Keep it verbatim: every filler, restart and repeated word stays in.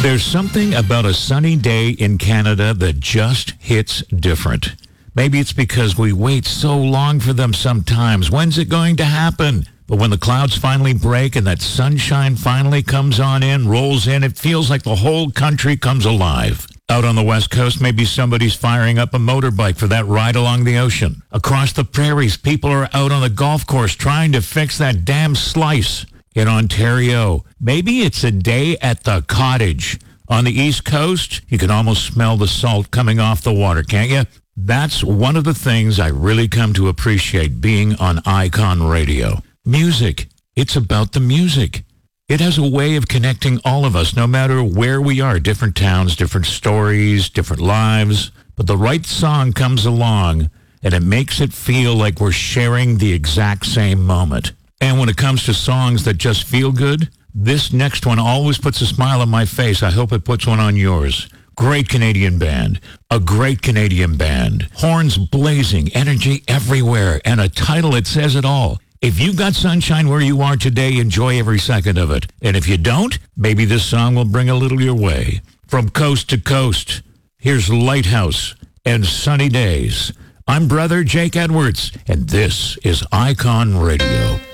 There's something about a sunny day in Canada that just hits different. Maybe it's because we wait so long for them sometimes. When's it going to happen? But when the clouds finally break and that sunshine finally comes on in, rolls in, it feels like the whole country comes alive. Out on the West Coast, maybe somebody's firing up a motorbike for that ride along the ocean. Across the prairies, people are out on the golf course trying to fix that damn slice. In Ontario, maybe it's a day at the cottage. On the East Coast, you can almost smell the salt coming off the water, can't you? That's one of the things I really come to appreciate being on Icon Radio. Music. It's about the music. It has a way of connecting all of us, no matter where we are, different towns, different stories, different lives. But the right song comes along, and it makes it feel like we're sharing the exact same moment. And when it comes to songs that just feel good, this next one always puts a smile on my face. I hope it puts one on yours. Great Canadian band. A great Canadian band. Horns blazing, energy everywhere, and a title that says it all. If you've got sunshine where you are today, enjoy every second of it. And if you don't, maybe this song will bring a little your way. From coast to coast, here's Lighthouse and Sunny Days. I'm Brother Jake Edwards, and this is Icon Radio.